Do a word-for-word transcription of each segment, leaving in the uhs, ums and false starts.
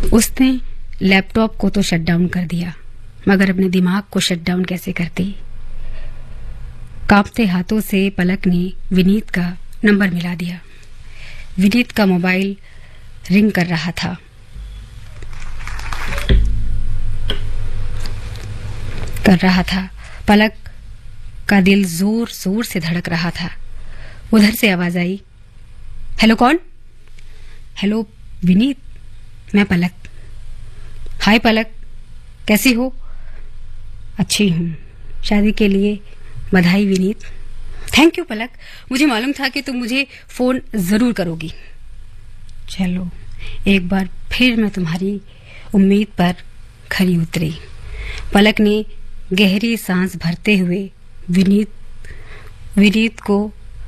उसने लैपटॉप को तो शट डाउन कर दिया, मगर अपने दिमाग को शट डाउन कैसे करती। कांपते हाथों से पलक ने विनीत का नंबर मिला दिया। विनीत का मोबाइल रिंग कर रहा था। कर रहा था पलक का दिल जोर जोर से धड़क रहा था। उधर से आवाज आई, हेलो कौन? हेलो विनीत, मैं पलक। हाय पलक, कैसी हो? अच्छी हूँ, शादी के लिए बधाई विनीत। थैंक यू पलक, मुझे मालूम था कि तुम मुझे फोन जरूर करोगी। चलो एक बार फिर मैं तुम्हारी उम्मीद पर खरी उतरी। पलक ने गहरी सांस भरते हुए विनीत विनीत को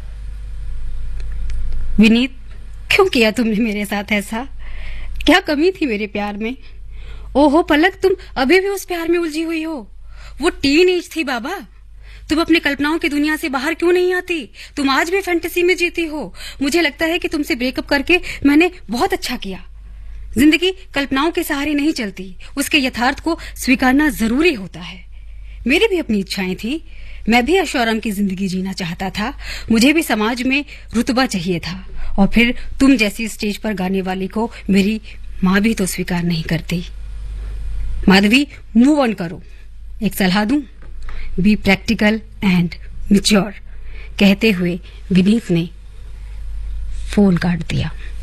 विनीत क्यों किया तुमने मेरे साथ ऐसा? क्या कमी थी मेरे प्यार में? ओहो पलक, तुम अभी भी उस प्यार में उलझी हुई हो। वो टीन एज थी बाबा। तुम अपने कल्पनाओं की दुनिया से बाहर क्यों नहीं आती? तुम आज भी फैंटेसी में जीती हो। मुझे लगता है कि तुमसे ब्रेकअप करके मैंने बहुत अच्छा किया। जिंदगी कल्पनाओं के सहारे नहीं चलती, उसके यथार्थ को स्वीकारना जरूरी होता है। मेरी भी अपनी इच्छाएं थी, मैं भी ऐशोआराम की जिंदगी जीना चाहता था। मुझे भी समाज में रुतबा चाहिए था, और फिर तुम जैसी स्टेज पर गाने वाली को मेरी माँ भी तो स्वीकार नहीं करती। माधवी, मूव ऑन करो। एक सलाह दूं, बी प्रैक्टिकल एंड मैच्योर। कहते हुए विनीत ने फोन काट दिया।